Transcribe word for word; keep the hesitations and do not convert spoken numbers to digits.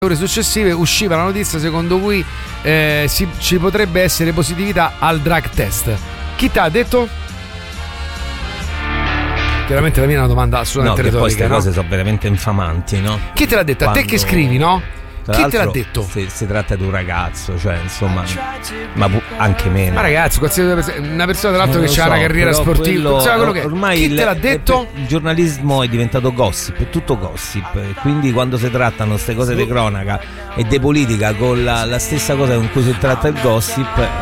ore successive usciva la notizia secondo cui eh, si, ci potrebbe essere positività al drug test. Chi ti ha detto? Chiaramente la mia è una domanda assolutamente no, che retorica. Poi queste no? cose sono veramente infamanti, no? Chi te l'ha detto? Quando... A te che scrivi, no? Tra Chi te l'ha l'altro, detto? Si, si tratta di un ragazzo, cioè insomma, ma anche meno. Ma ragazzi, qualsiasi una persona tra l'altro Eh, che lo ha so, una carriera però sportiva, quello- sai quello che è? ormai Chi te il- l'ha detto? Il giornalismo è diventato gossip, è tutto gossip. E quindi quando si trattano queste cose di cronaca e di politica con la, la stessa cosa con cui si tratta il gossip,